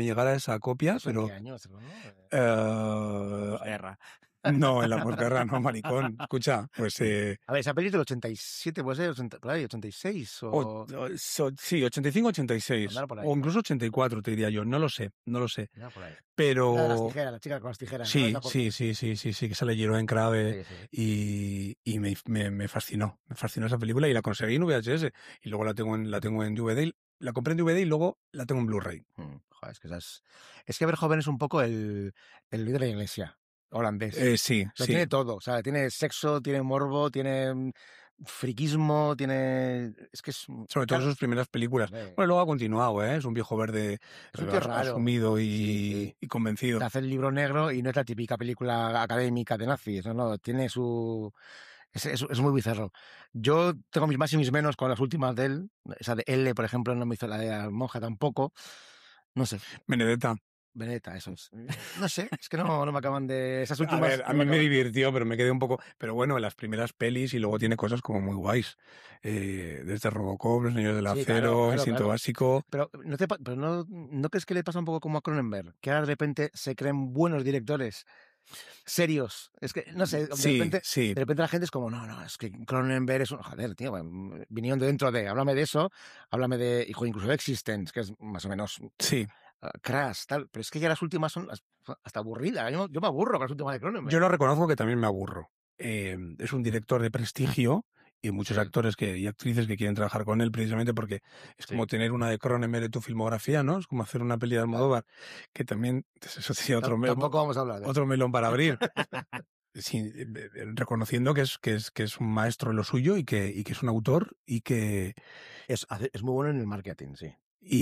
llegar a esa copia, ¿Eso en pero... qué año, ¿no? Guerra. No, en la posguerra no, maricón. Escucha, pues... A ver, esa peli es del 87, puede ser 80, por ahí, 86 o... sí, 85, 86. Andar por ahí, O incluso 84, te diría yo. No lo sé. Andar por ahí. Pero... La de las tijeras, la chica con las tijeras. Sí, ¿no? sí, que sale Jeroen Krabbe Sí. y me fascinó. Me fascinó esa película y la conseguí en VHS. Y luego la tengo en DVD. La compré en DVD y luego la tengo en Blu-ray. Joder, es que Verhoeven es un poco el líder de la iglesia holandés. Sí. Tiene todo, o sea, tiene sexo, tiene morbo, tiene friquismo, tiene... Es que es... Sobre todo sus primeras películas. Bueno, luego ha continuado, ¿eh? Es un viejo verde es un tío raro. asumido y convencido. Te hace el libro negro y no es la típica película académica de nazis, no, tiene su... Es muy bizarro. Yo tengo mis más y mis menos con las últimas de él. Esa de L, por ejemplo, no me hizo la de la monja tampoco. No sé. Benedetta, eso es. No sé, es que no me acaban de... Esas últimas... A ver, a mí me divirtió, pero me quedé un poco... Pero bueno, en las primeras pelis y luego tiene cosas como muy guays. Desde Robocop, Los Niños del Acero, Instinto Básico... Pero ¿no crees que le pasa un poco como a Cronenberg? Que ahora de repente se creen buenos directores serios. Es que, no sé, de repente la gente es como, no, es que Cronenberg es un... Joder, tío, vinieron de dentro de... Háblame de eso, háblame de... Incluso de Existence, que es más o menos... Sí. Crash, tal, pero es que ya las últimas son hasta aburridas. Yo me aburro con las últimas de Cronenberg. Yo lo reconozco que también me aburro. Es un director de prestigio y hay muchos actores y actrices que quieren trabajar con él precisamente porque es como tener una de Cronenberg en tu filmografía, ¿no? Es como hacer una peli de Almodóvar, que también eso sería otro melón. Tampoco vamos a hablar de otro melón para abrir. Sí, reconociendo que es un maestro en lo suyo y que es un autor y que es muy bueno en el marketing, sí.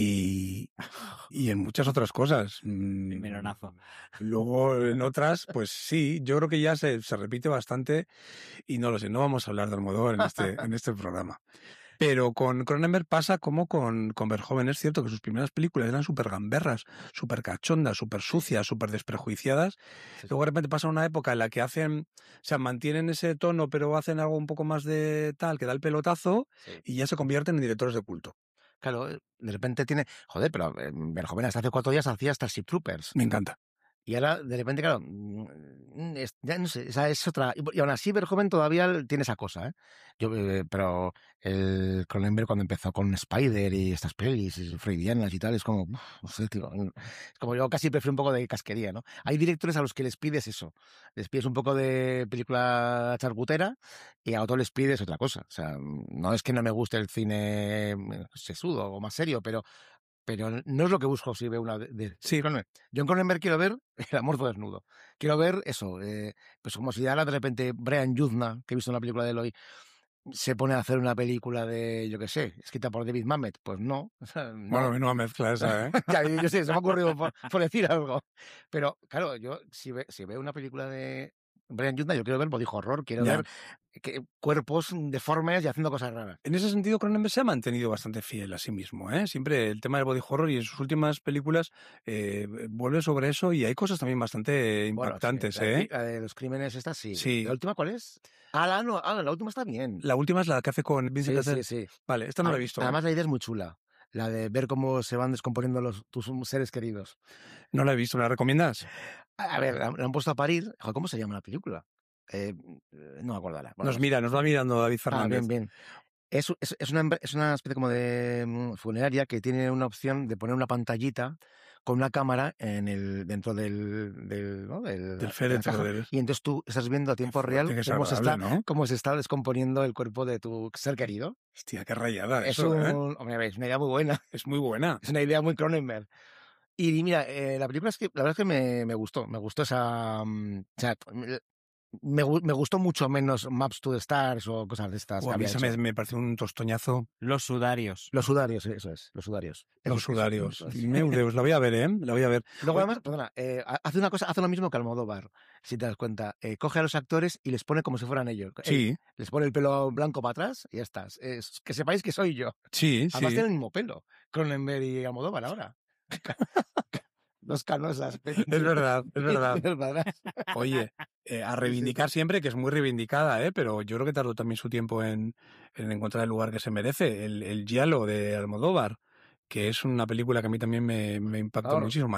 Y en muchas otras cosas. Melonazo. Luego en otras, pues sí, yo creo que ya se repite bastante y no lo sé, no vamos a hablar de Almodóvar en este programa. Pero con Cronenberg pasa como con Verhoeven. Es cierto que sus primeras películas eran súper gamberras, súper cachondas, súper sucias, súper desprejuiciadas. Sí. Luego de repente pasa una época en la que mantienen ese tono, pero hacen algo un poco más de tal, que da el pelotazo y ya se convierten en directores de culto. Claro, de repente tiene... Joder, pero Verhoeven hasta hace 4 días hacía Starship Troopers. Me encanta. Y ahora, de repente, claro, ya no sé, esa es otra... Y aún así, Verhoeven todavía tiene esa cosa, ¿eh? Pero el Cronenberg cuando empezó con Spider y estas pelis freudianas y tal, es como... No sé, tío. Es como yo casi prefiero un poco de casquería, ¿no? Hay directores a los que les pides eso. Les pides un poco de película charcutera y a otros les pides otra cosa. O sea, no es que no me guste el cine sesudo o más serio, pero no es lo que busco si veo una sí. Cronenberg. Yo en Cronenberg quiero ver el amor desnudo. Quiero ver eso, pues como si ahora de repente Brian Yuzna, que he visto en la película de Eloy, se pone a hacer una película de, yo qué sé, escrita por David Mamet. Pues no. O sea, no. Bueno, menuda mezcla esa, ¿eh? Ya, yo sé, se me ha ocurrido por decir algo. Pero, claro, yo si veo una película de Brian Yuzna, yo quiero ver body horror, quiero ver cuerpos deformes y haciendo cosas raras. En ese sentido, Cronenberg se ha mantenido bastante fiel a sí mismo, ¿eh? Siempre el tema del body horror y en sus últimas películas vuelve sobre eso y hay cosas también bastante impactantes, sí, la de los crímenes esta sí. ¿La última cuál es? La última está bien. La última es la que hace con Vincent Cassel. Sí. Vale, esta no la he visto. Además la idea es muy chula. La de ver cómo se van descomponiendo tus seres queridos. No la he visto, ¿me la recomiendas? A ver, la han puesto a parir. ¿Cómo se llama la película? No me acuerdo. Bueno, nos va mirando David Fernández. Bien. Es una especie como de funeraria que tiene una opción de poner una pantallita con una cámara dentro del féretro. Y entonces tú estás viendo a tiempo real cómo se está descomponiendo el cuerpo de tu ser querido. Hostia, qué rayada es eso, Hombre, es una idea muy buena. Es muy buena. Es una idea muy Cronenberg. Y mira, la película la verdad es que me gustó. Me gustó esa... Me gustó mucho menos Maps to the Stars o cosas de estas. A mí me parece un tostoñazo. Los sudarios. Los sudarios, eso es. Los sudarios. Los sudarios. Meu Deus, la voy a ver, ¿eh? La voy a ver. Luego además, perdona, hace lo mismo que Almodóvar, si te das cuenta. Coge a los actores y les pone como si fueran ellos. Sí. Les pone el pelo blanco para atrás y ya estás. Que sepáis que soy yo. Sí, además tienen el mismo pelo. Cronenberg y Almodóvar ahora. Dos canosas. Es verdad. Oye, a reivindicar siempre, que es muy reivindicada, pero yo creo que tardó también su tiempo en encontrar el lugar que se merece. El giallo de Almodóvar, que es una película que a mí también me impactó Claro. muchísimo.